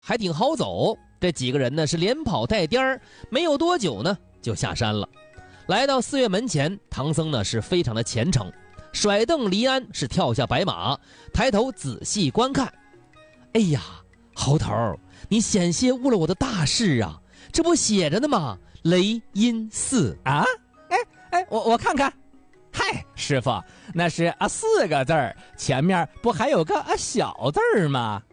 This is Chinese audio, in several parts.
还挺好走。这几个人呢是连跑带颠儿，没有多久呢就下山了。来到寺院门前，唐僧呢是非常的虔诚，甩蹬离鞍，是跳下白马，抬头仔细观看。哎呀，猴头，你险些误了我的大事啊！这不写着呢吗？雷音寺啊！我看看。嗨，师傅，那是4个字儿，前面不还有个小字儿吗？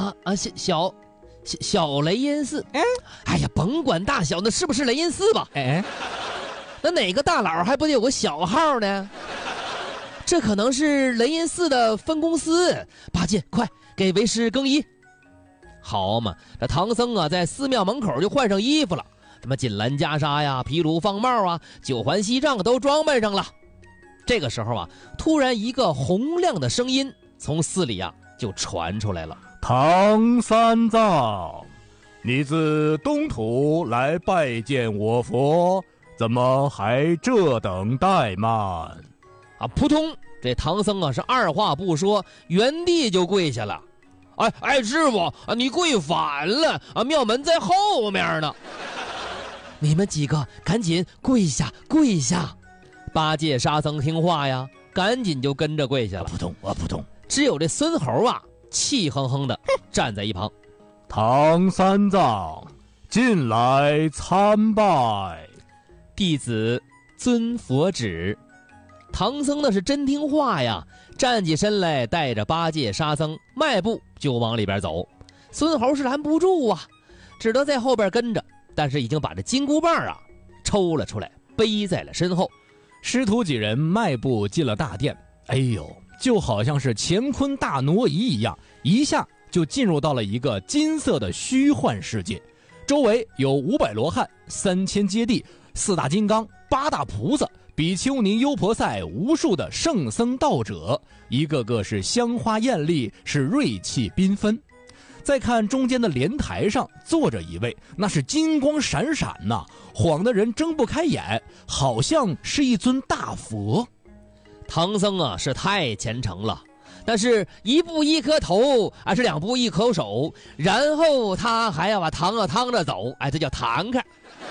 小雷音寺。哎呀，甭管大小，那是不是雷音寺吧？那哪个大佬还不得有个小号呢？这可能是雷音寺的分公司。八戒，快给为师更衣。好嘛，这唐僧啊，在寺庙门口就换上衣服了，什么锦兰袈裟呀、毗卢放帽啊、九环锡杖都装扮上了。这个时候啊，突然一个洪亮的声音从寺里啊就传出来了： 唐三藏，你自东土来拜见我佛，怎么还这等怠慢？ 啊，扑通！这唐僧啊是二话不说，原地就跪下了。师傅啊，你跪反了啊！庙门在后面呢。你们几个赶紧跪下，跪下！八戒、沙僧听话呀，赶紧就跟着跪下了。 扑通，扑通。 只有这孙猴啊，气哼哼的站在一旁。 唐三藏，进来参拜。 弟子遵佛旨。唐僧呢是真听话呀，站起身来，带着八戒、沙僧迈步就往里边走。孙猴是拦不住啊，只得在后边跟着，但是已经把这金箍棒啊抽了出来，背在了身后。 师徒几人迈步进了大殿，哎呦，就好像是乾坤大挪移一样，一下就进入到了一个金色的虚幻世界。周围有500罗汉、3000揭谛、4大金刚、8大菩萨、比丘尼、优婆塞，无数的圣僧道者，一个个是香花艳丽，是锐气缤纷。再看中间的莲台上坐着一位，那是金光闪闪呐，晃得人睁不开眼，好像是一尊大佛。 唐僧啊是太虔诚了，但是1步1颗头，是2步1口手，然后他还要把唐啊趟着走，这叫堂开。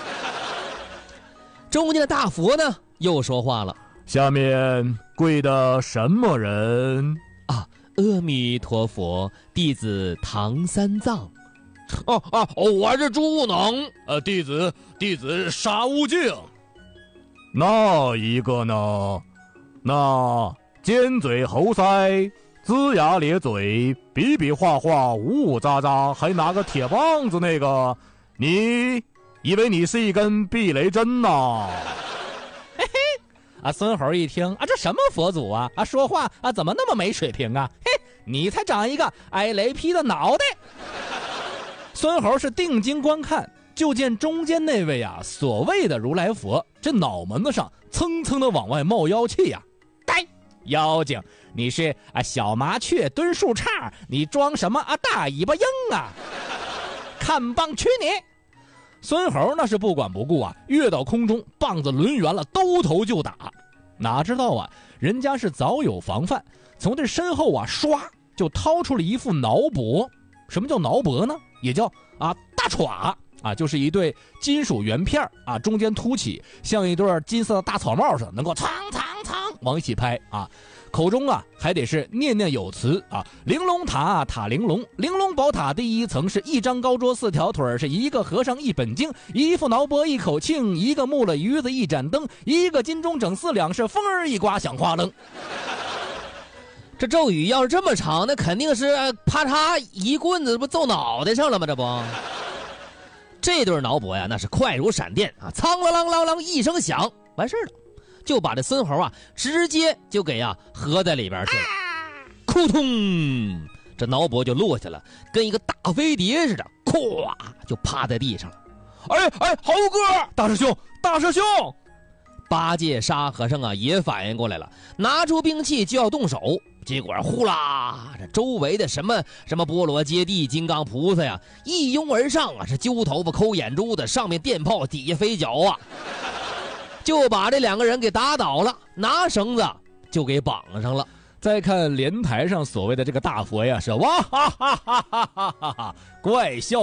中间的大佛呢又说话了： 下面跪的什么人？ 阿弥陀佛，弟子唐三藏。我是朱悟能。 弟子沙悟净。那一个呢？那尖嘴猴腮，龇牙咧嘴，比比划划，呜呜喳喳，还拿个铁棒子那个，你以为你是一根避雷针呐？ 嘿嘿，孙猴一听这什么佛祖啊？说话怎么那么没水平啊？嘿，你才长一个挨雷劈的脑袋！孙猴是定睛观看，就见中间那位所谓的如来佛，这脑门子上蹭蹭的往外冒妖气呀！呆，妖精，你是小麻雀蹲树杈，你装什么大尾巴鹰啊？看棒取你！孙猴那是不管不顾跃到空中，棒子抡圆了，兜头就打。哪知道人家是早有防范，从这身后唰就掏出了一副挠脖。什么叫挠脖呢？也叫大歘就是一对金属圆片中间凸起，像一对金色的大草帽似的，能够苍苍苍往一起拍口中还得是念念有词玲珑塔塔玲珑，玲珑宝塔第一层是一张高桌4条腿，是一个和尚1本经，一副挠脖1口磬，一个木了鱼子1盏灯，一个金钟整4两，是风儿一刮响哗楞。 这咒语要是这么长，那肯定是啪嚓一棍子不揍脑袋上了吗？这不，这对挠脖那是快如闪电苍啷啷啷啷一声响，完事了，就把这孙猴直接就给合在里边去了。扑通，这挠脖就落下了，跟一个大飞碟似的，咵就趴在地上了。猴哥， 大师兄！ 八戒、沙和尚也反应过来了，拿出兵器就要动手，结果呼啦，这周围的什么波罗揭谛、金刚菩萨一拥而上是揪头发、抠眼珠子，上面电炮，底下飞脚就把这2个人给打倒了，拿绳子就给绑上了。 再看莲台上所谓的这个大佛呀，是哇哈哈哈哈哈哈，怪笑